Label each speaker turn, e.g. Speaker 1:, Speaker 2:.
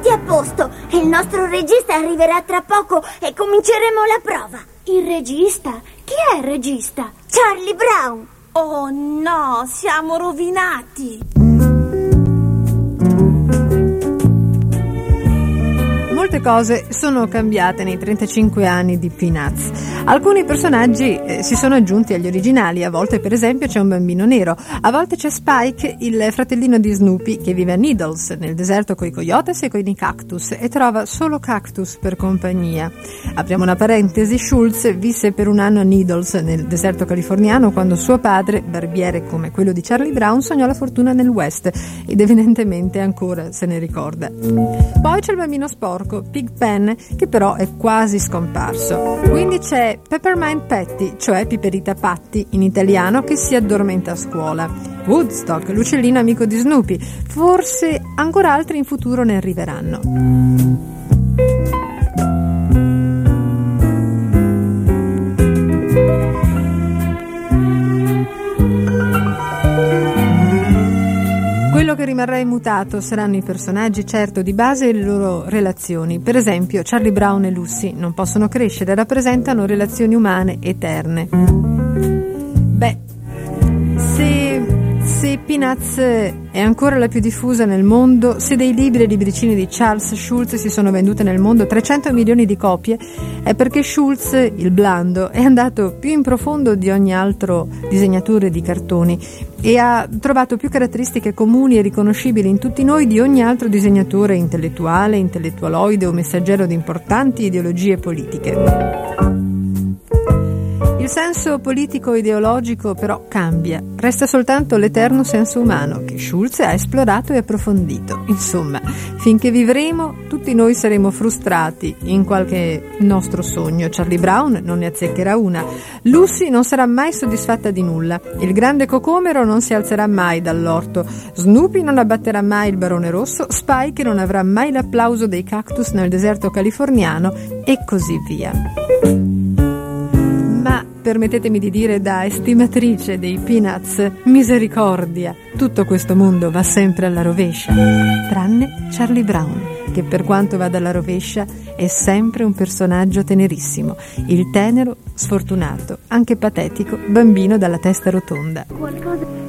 Speaker 1: tutti a posto. Il nostro regista arriverà tra poco e cominceremo la prova.
Speaker 2: Il regista? Chi è il regista?
Speaker 1: Charlie Brown.
Speaker 2: Oh no, siamo rovinati.
Speaker 3: Molte cose sono cambiate nei 35 anni di Peanuts. Alcuni personaggi si sono aggiunti agli originali. A volte, per esempio, c'è un bambino nero. A volte c'è Spike, il fratellino di Snoopy, che vive a Needles, nel deserto coi coyotes e coi cactus, e trova solo cactus per compagnia. Apriamo una parentesi: Schulz visse per un anno a Needles, nel deserto californiano, quando suo padre, barbiere come quello di Charlie Brown, sognò la fortuna nel West ed evidentemente ancora se ne ricorda. Poi c'è il bambino sporco, Pigpen, che però è quasi scomparso. Quindi c'è Peppermint Patty, cioè Piperita Patti in italiano, che si addormenta a scuola. Woodstock, l'uccellino amico di Snoopy. Forse ancora altri in futuro ne arriveranno. Quello che rimarrà immutato saranno i personaggi, certo, di base e le loro relazioni. Per esempio, Charlie Brown e Lucy non possono crescere, rappresentano relazioni umane eterne. Beh, se Peanuts è ancora la più diffusa nel mondo, se dei libri e libricini di Charles Schulz si sono vendute nel mondo 300 milioni di copie, è perché Schulz, il blando, è andato più in profondo di ogni altro disegnatore di cartoni e ha trovato più caratteristiche comuni e riconoscibili in tutti noi di ogni altro disegnatore intellettuale, intellettualoide o messaggero di importanti ideologie politiche. Il senso politico-ideologico però cambia, resta soltanto l'eterno senso umano che Schulz ha esplorato e approfondito. Insomma, finché vivremo, tutti noi saremo frustrati in qualche nostro sogno. Charlie Brown non ne azzeccherà una, Lucy non sarà mai soddisfatta di nulla, il grande cocomero non si alzerà mai dall'orto, Snoopy non abbatterà mai il barone rosso, Spike non avrà mai l'applauso dei cactus nel deserto californiano e così via. Ma permettetemi di dire, da estimatrice dei Peanuts, misericordia, tutto questo mondo va sempre alla rovescia, tranne Charlie Brown, che per quanto vada alla rovescia è sempre un personaggio tenerissimo, il tenero, sfortunato, anche patetico bambino dalla testa rotonda.
Speaker 1: Qualcosa